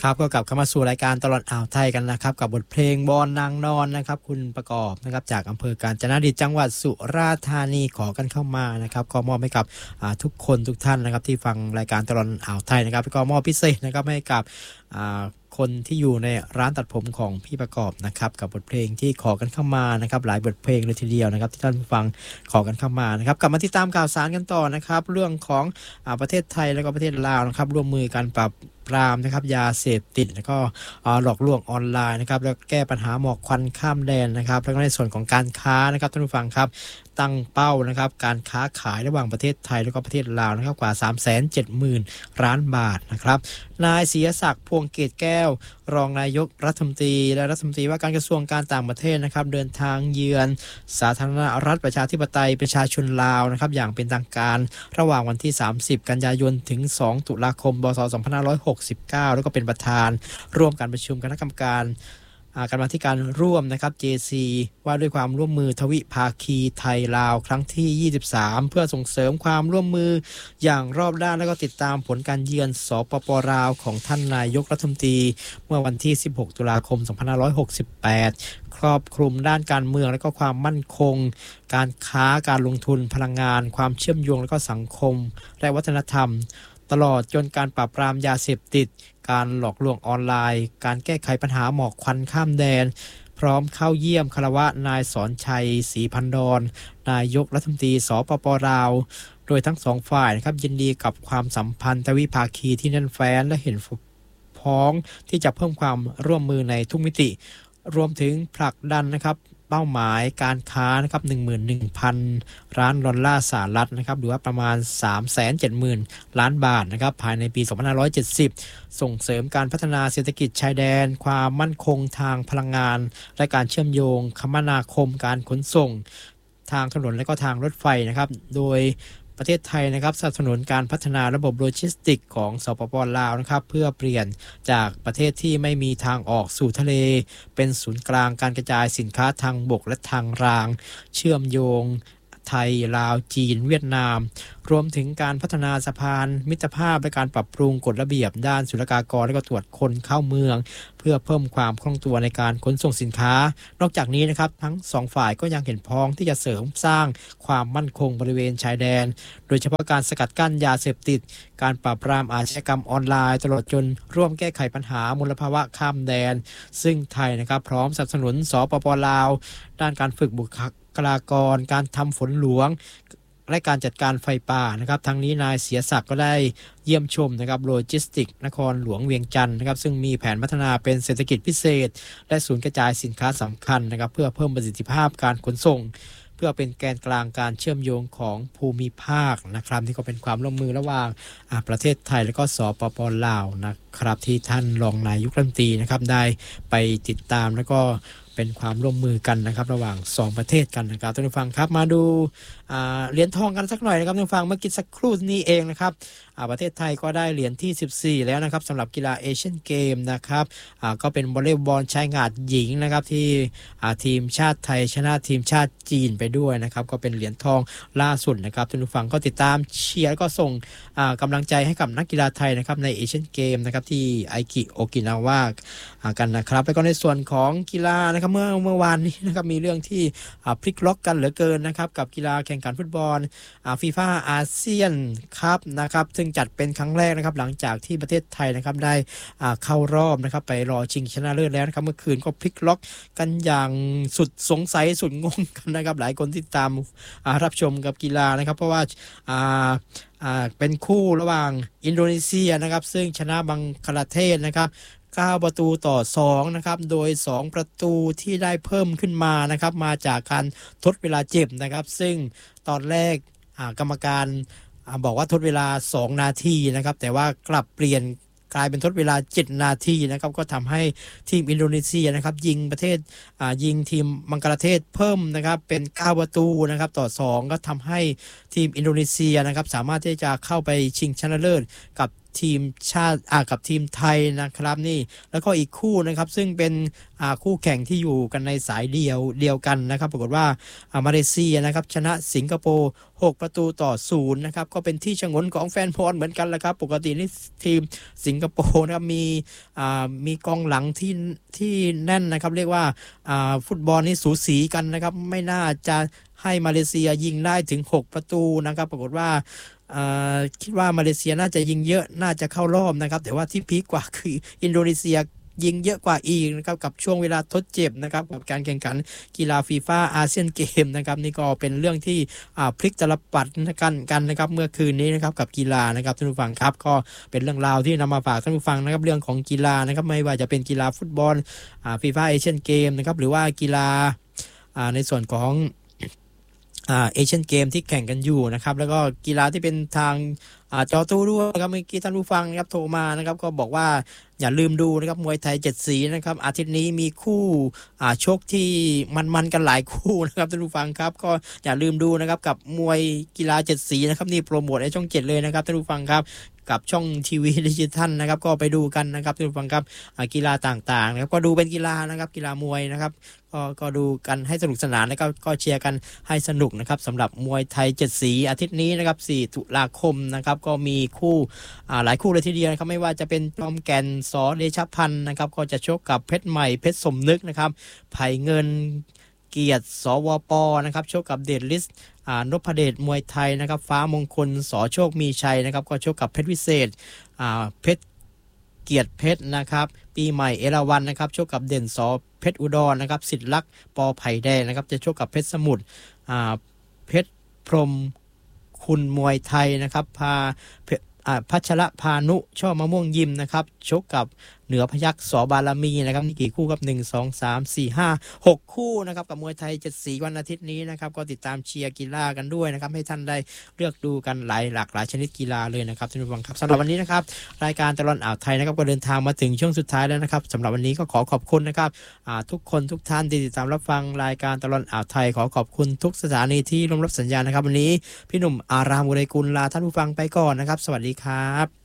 ครับก็กลับเข้ามาสู่รายการตลอดอ่าวไทยกันนะครับกับบทเพลงบอนนางนอนนะครับคุณประกอบนะครับจากอำเภอกาญจนดิตจังหวัดสุราษฎร์ธานีขอกันเข้ามานะครับก็มอบให้กับทุกคนทุกท่านนะครับที่ฟังรายการตลอดอ่าวไทยนะครับก็มอบพิเศษนะครับให้กับคนที่อยู่ในร้านตัดผมของพี่ประกอบนะครับกับบทเพลงที่ขอกันเข้ามานะครับหลายบทเพลงเลยทีเดียวนะครับที่ท่านฟังขอกันเข้ามานะครับกลับมาติดตามข่าวสารกันต่อนะครับเรื่องของประเทศไทยแล้วก็ประเทศลาวนะครับร่วมมือกันปรับปรามนะครับยาเสพติดแล้วก็หลอกลวงออนไลน์นะครับแล้วแก้ปัญหาหมอกควันข้ามแดนนะครับแล้วก็ในส่วนของการค้านะครับท่านผู้ฟังครับตั้งเป้านะครับการค้าขายระหว่างประเทศไทยแล้วก็ประเทศลาวนะครับกว่า 370,000 ล้านบาทนะครับนายศรีศักดิ์พวงเกตแก้วรองนายกรัฐมนตรีและรัฐมนตรีว่าการกระทรวงการต่างประเทศนะครับเดินทางเยือนสาธารณรัฐประชาธิปไตยประชาชนลาวนะครับอย่างเป็นทางการระหว่างวันที่30กันยายนถึง2ตุลาคมพ.ศ. 2569แล้วก็เป็นประธานร่วมการประชุมคณะกรรมการกรรมาธิการร่วมนะครับ JC ว่าด้วยความร่วมมือทวิภาคีไทยลาวครั้งที่23เพื่อส่งเสริมความร่วมมืออย่างรอบด้านและก็ติดตามผลการเยือนสปป.ลาวของท่านนายกรัฐมนตรีเมื่อวันที่16ตุลาคม2568ครอบคลุมด้านการเมืองและก็ความมั่นคงการค้าการลงทุนพลังงานความเชื่อมโยงและก็สังคมและวัฒนธรรมตลอดจนการปราบปรามยาเสพติดการหลอกลวงออนไลน์การแก้ไขปัญหาหมอกควันข้ามแดนพร้อมเข้าเยี่ยมคารวะนายสอนชัยศรีพันดรนายกรัฐมนตรีสปป.ลาวโดยทั้งสองฝ่ายนะครับยินดีกับความสัมพันธ์ทวิภาคีที่แน่นแฟ้นและเห็นพ้องที่จะเพิ่มความร่วมมือในทุกมิติรวมถึงผลักดันนะครับเป้าหมายการค้านะครับ 11,000 ล้านดอลลาร์สหรัฐนะครับหรือว่าประมาณ 370,000 ล้านบาทนะครับภายในปี 2570 ส่งเสริมการพัฒนาเศรษฐกิจชายแดนความมั่นคงทางพลังงานและการเชื่อมโยงคมนาคมการขนส่งทางถนนและก็ทางรถไฟนะครับโดยประเทศไทยนะครับสนับสนุนการพัฒนาระบบโลจิสติกของสปป.ลาวนะครับเพื่อเปลี่ยนจากประเทศที่ไม่มีทางออกสู่ทะเลเป็นศูนย์กลางการกระจายสินค้าทางบกและทางรางเชื่อมโยงไทยลาวจีนเวียดนามรวมถึงการพัฒนาสะพานมิตรภาพและการปรับปรุงกฎระเบียบด้านศุลกากรและก็ตรวจคนเข้าเมืองเพื่อเพิ่มความคล่องตัวในการขนส่งสินค้านอกจากนี้นะครับทั้งสองฝ่ายก็ยังเห็นพ้องที่จะเสริมสร้างความมั่นคงบริเวณชายแดนโดยเฉพาะการสกัดกั้นยาเสพติดการปราบปรามอาชญากรรมออนไลน์ตลอดจนร่วมแก้ไขปัญหามลภาวะข้ามแดนซึ่งไทยนะครับพร้อมสนับสนุนสปป.ลาวด้านการฝึกบุคลากรการทำฝนหลวงและการจัดการไฟป่านะครับทั้งนี้นายเสียศักดิ์ก็ได้เยี่ยมชมนะครับโลจิสติกนครหลวงเวียงจันทร์นะครับซึ่งมีแผนพัฒนาเป็นเศรษฐกิจพิเศษและศูนย์กระจายสินค้าสำคัญนะครับเพื่อเพิ่มประสิทธิภาพการขนส่งเพื่อเป็นแกนกลางการเชื่อมโยงของภูมิภาคนะครับที่ก็เป็นความร่วมมือระหว่างประเทศไทยและก็สปป.ลาวนะครับที่ท่านรองนายกรัฐมนตรีนะครับได้ไปติดตามแล้วก็เป็นความร่วมมือกันนะครับระหว่าง2ประเทศกันนะครับท่านผู้ฟังครับมาดูเหรียญทองกันสักหน่อยนะครับท่านผู้ฟังเมื่อกี้สักครู่นี้เองนะครับประเทศไทยก็ได้เหรียญที่14แล้วนะครับสำหรับกีฬาเอเชียนเกมนะครับก็เป็นวอลเลย์บอลชายหาดหญิงนะครับที่ทีมชาติไทยชนะทีมชาติจีนไปด้วยนะครับก็เป็นเหรียญทองล่าสุดนะครับท่านผู้ฟังก็ติดตามเชียร์ก็ส่งกำลังใจให้กับนักกีฬาไทยนะครับในเอเชียนเกมนะครับที่ไอกิโอกินาวะกันนะครับแล้วก็ในส่วนของกีฬานะครับเมื่อวานนี้นะครับมีเรื่องที่พลิกล็อกกันเหลือเกินนะครับกับกีฬาแข่งขันฟุตบอลฟีฟ่าอาเซียนคัพนะครับซึ่งจัดเป็นครั้งแรกนะครับหลังจากที่ประเทศไทยนะครับได้เข้ารอบนะครับไปรอชิงชนะเลิศแล้วนะครับเมื่อคืนก็พลิกล็อกกันอย่างสุดสงสัยสุดงงกันนะครับหลายคนที่ตามรับชมกับกีฬานะครับเพราะว่าเป็นคู่ระหว่างอินโดนีเซียนะครับซึ่งชนะบังคลาเทศนะครับ9ประตูต่อ2นะครับโดย2ประตูที่ได้เพิ่มขึ้นมานะครับมาจากการทดเวลาเจ็บนะครับซึ่งตอนแรกกรรมการบอกว่าทดเวลา2นาทีนะครับแต่ว่ากลับเปลี่ยนกลายเป็นทดเวลา7นาทีนะครับก็ทำให้ทีมอินโดนีเซียนะครับยิงทีมบังกลาเทศเพิ่มนะครับเป็น9ประตูนะครับต่อ2ก็ทำให้ทีมอินโดนีเซียนะครับสามารถที่จะเข้าไปชิงชนะเลิศกับทีมชาติกับทีมไทยนะครับนี่แล้วก็อีกคู่นะครับซึ่งเป็นคู่แข่งที่อยู่กันในสายเดียวกันนะครับปรากฏว่ามาเลเซียนะครับชนะสิงคโปร์6-0นะครับก็เป็นที่ชงนของแฟนบอลเหมือนกันแหละครับปกตินี่ทีมสิงคโปร์นะครับมีกองหลังที่แน่นนะครับเรียกว่าฟุตบอลนี่สูสีกันนะครับไม่น่าจะให้มาเลเซียยิงได้ถึง6ประตูนะครับปรากฏว่าคิดว่ามาเลเซียน่าจะยิงเยอะน่าจะเข้ารอบนะครับแต่ว่าที่พีคกว่าคืออินโดนีเซียยิงเยอะกว่าอีกนะครับกับช่วงเวลาทดเจ็บนะครับกับการแข่งขันกีฬาฟีฟ่าอาเซียนเกมนะครับนี่ก็เป็นเรื่องที่พลิกตลปัดกันนะครับเมื่อคืนนี้นะครับกับกีฬานะครับท่านผู้ฟังครับก็เป็นเรื่องราวที่นำมาฝากท่านผู้ฟังนะครับเรื่องของกีฬานะครับไม่ว่าจะเป็นกีฬาฟุตบอลฟีฟ่าเอเชียนเกมนะครับหรือว่ากีฬาในส่วนของเอเชียนเกมที่แข่งกันอยู่นะครับแล้วก็กีฬาที่เป็นทางจอตู้ด้วยครับเมื่อกี้ท่านผู้ฟังนะครับโทรมานะครับก็บอกว่าอย่าลืมดูนะครับมวยไทย7สีนะครับอาทิตย์นี้มีคู่ชกที่มันกันหลายคู่นะครับท่านผู้ฟังครับก็อย่าลืมดูนะครับกับมวยกีฬา7สีนะครับนี่โปรโมทในช่อง7เลยนะครับท่านผู้ฟังครับกับช่องทีวีดิจิทัลนะครับก็ไปดูกันนะครับท่านผู้ฟังครับกีฬาต่างๆนะครับก็ดูเป็นกีฬานะครับกีฬามวยนะครับก็ดูกันให้สนุกสนานแล้วก็เชียร์กันให้สนุกนะครับสำหรับมวยไทย7สีอาทิตย์นี้นะครับ4ตุลาคมนะครับก็มีคู่หลายคู่เลยทีเดียวนะครับไม่ว่าจะเป็นจอมแก่นส.เดชพันธ์นะครับก็จะชกกับเพชรใหม่เพชรสมนึกนะครับไผ่เงินเกียรติสวปนะครับชกกับเดชฤทธิ์นพเดชมวยไทยนะครับฟ้ามงคลส.โชคมีชัยนะครับก็ชกกับเพชรวิเศษเพชรเกียรติเพชรนะครับปีใหม่เอราวัณนะครับชกกับเด่นส.เพชรอุดรนะครับสิทธิลักษณ์ปอไผ่แดงนะครับจะชกกับเพชรสมุทรเพชรพรหมคุณมวยไทยนะครับพัชรพานุช่อมะม่วงยิมนะครับชกกับเหนือพยัคฆ์สบารมีนะครับนี่กี่คู่ครับ1 2 3 4 5 6คู่นะครับกับมวยไทย7สีวันอาทิตย์นี้นะครับก็ติดตามเชียร์กีฬากันด้วยนะครับให้ท่านได้เลือกดูกันหลากหลายชนิดกีฬาเลยนะครับท่านผู้ฟังครับสำหรับวันนี้นะครับรายการตลอดอ่าวไทยนะครับก็เดินทางมาถึงช่วงสุดท้ายแล้วนะครับสำหรับวันนี้ก็ขอขอบคุณนะครับทุกคนทุกท่านที่ติดตามรับฟังรายการตลอดอ่าวไทยขอขอบคุณทุกสถานีที่ร่วมรับสัญญาณนะครับวันนี้พี่หนุ่มอารามอุไรกุลลาท่านผู้ฟังไปก่อนนะครับสวัสดีครับ